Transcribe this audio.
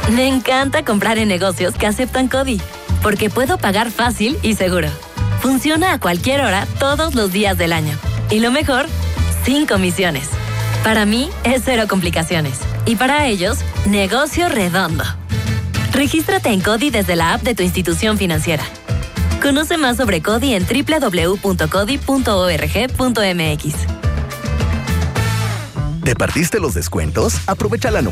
Me encanta comprar en negocios que aceptan CODI, porque puedo pagar fácil y seguro. Funciona a cualquier hora, todos los días del año. Y lo mejor, sin comisiones. Para mí, es cero complicaciones. Y para ellos, negocio redondo. Regístrate en CODI desde la app de tu institución financiera. Conoce más sobre CODI en www.codi.org.mx. ¿Te perdiste los descuentos? Aprovecha la